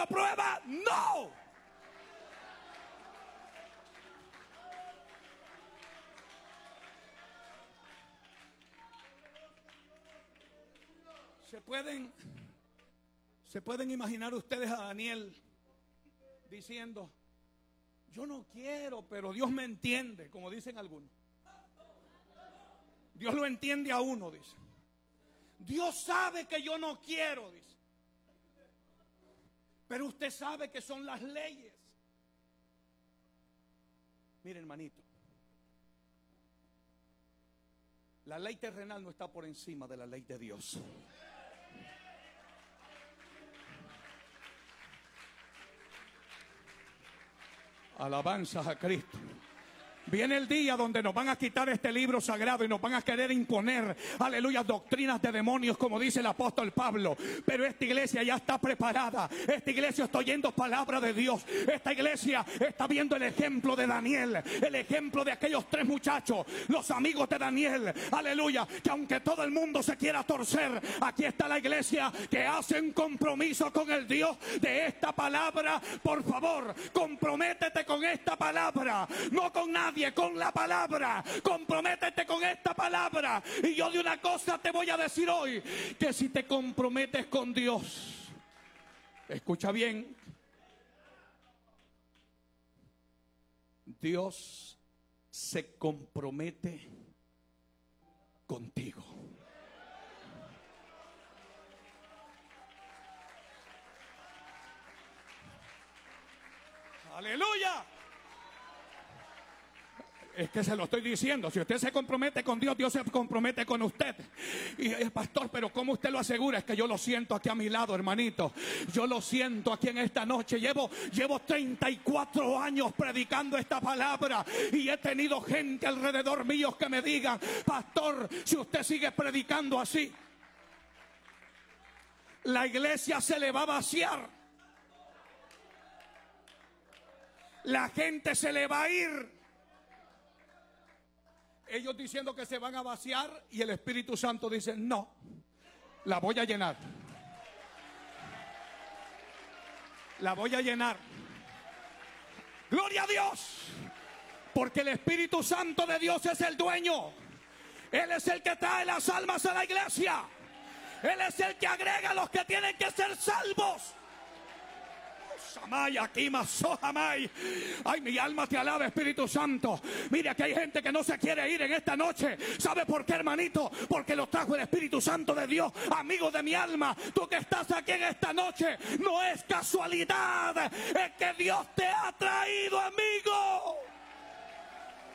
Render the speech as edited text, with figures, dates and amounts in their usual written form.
la prueba? No. ¿Se pueden imaginar ustedes a Daniel diciendo: yo no quiero, pero Dios me entiende, como dicen algunos? Dios lo entiende a uno, dice. Dios sabe que yo no quiero, dice. Pero usted sabe que son las leyes. Mire, hermanito, la ley terrenal no está por encima de la ley de Dios. Alabanzas a Cristo. Viene el día donde nos van a quitar este libro sagrado y nos van a querer imponer, aleluya, doctrinas de demonios, como dice el apóstol Pablo. Pero esta iglesia ya está preparada. Esta iglesia está oyendo palabra de Dios. Esta iglesia está viendo el ejemplo de Daniel, el ejemplo de aquellos 3 muchachos, los amigos de Daniel, aleluya, que aunque todo el mundo se quiera torcer, aquí está la iglesia que hace un compromiso con el Dios de esta palabra. Por favor, comprométete con esta palabra, no con nadie, con la palabra. Comprométete con esta palabra. Y yo de una cosa te voy a decir hoy, que si te comprometes con Dios, escucha bien, Dios se compromete contigo. Aleluya. Es que se lo estoy diciendo. Si usted se compromete con Dios, Dios se compromete con usted. Y pastor, pero ¿cómo usted lo asegura? Es que yo lo siento aquí a mi lado, hermanito. Yo lo siento aquí en esta noche. Llevo 34 años predicando esta palabra y he tenido gente alrededor mío que me digan: pastor, si usted sigue predicando así, la iglesia se le va a vaciar. La gente se le va a ir. Ellos diciendo que se van a vaciar y el Espíritu Santo dice: no, la voy a llenar. La voy a llenar. Gloria a Dios. Porque el Espíritu Santo de Dios es el dueño. Él es el que trae las almas a la iglesia. Él es el que agrega a los que tienen que ser salvos. Ay, mi alma te alaba, Espíritu Santo. Mira que hay gente que no se quiere ir en esta noche. ¿Sabe por qué, hermanito? Porque lo trajo el Espíritu Santo de Dios. Amigo de mi alma, tú que estás aquí en esta noche, no es casualidad, es que Dios te ha traído, amigo.